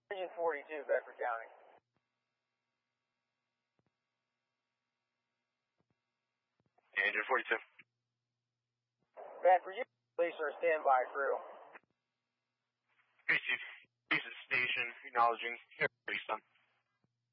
Region 42, Bedford County. Engine 42. Bedford, you police are a standby crew. Basic station, acknowledging.